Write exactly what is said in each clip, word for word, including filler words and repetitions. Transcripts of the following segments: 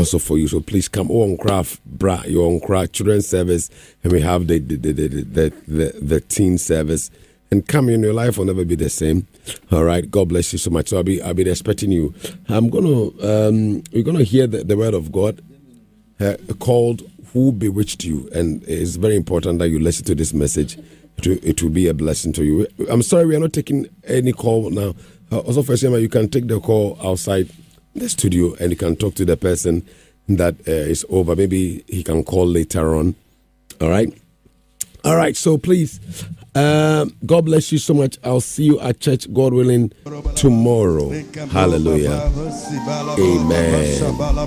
also for you. So please come on craft bra, your own craft children's service, and we have the the the the the, the, the teen service. And come in, your life will never be the same. All right. God bless you so much. So I'll be I'll be expecting you. I'm gonna um we're gonna hear the, the word of God uh, called "Who Bewitched You," and it's very important that you listen to this message. It will, it will be a blessing to you. I'm sorry we are not taking any call now. Uh, also, first, you can take the call outside the studio and you can talk to the person that uh, is over. Maybe he can call later on. All right. All right. So please, uh, God bless you so much. I'll see you at church, God willing, tomorrow. Hallelujah. Amen.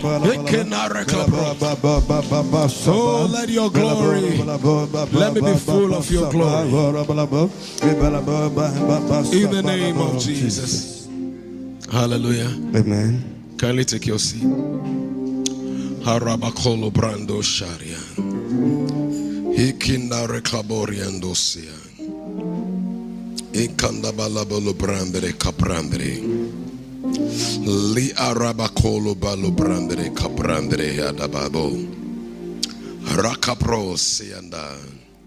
So let your glory, let me be full of your glory. In the name of Jesus. Hallelujah. Amen. Kindly take your seat. Harabakolo brando sharia. Hikinda reklaboriando sia. Ikanda balabolo brandere kaprandere. Li arabakolo balo brandere kaprandere yadababo. Rakapro sianda.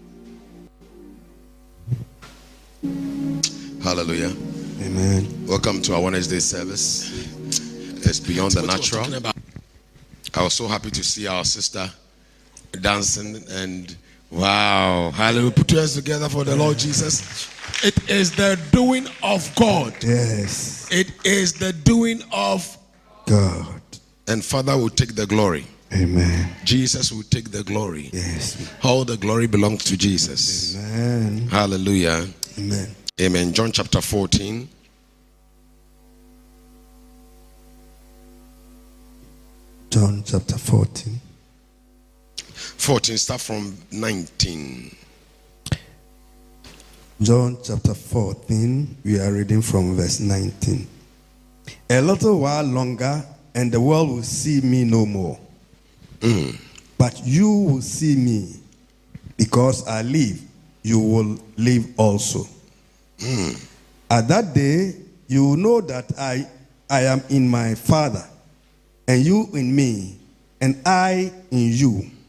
Hallelujah. Amen. Welcome to our Wednesday service. It's beyond the natural. I was so happy to see our sister dancing, and wow, hallelujah. Put your hands together for the Lord Jesus. It is the doing of God. Yes. It is the doing of God. And Father will take the glory. Amen. Jesus will take the glory. Yes. All the glory belongs to Jesus. Amen. Hallelujah. Amen. Amen. John chapter fourteen. John chapter fourteen. fourteen, start from nineteen. John chapter fourteen, we are reading from verse nineteen. A little while longer, and the world will see me no more. Mm. But you will see me, because I live, you will live also. Mm. At that day, you will know that I, I am in my Father, and you in me, and I in you.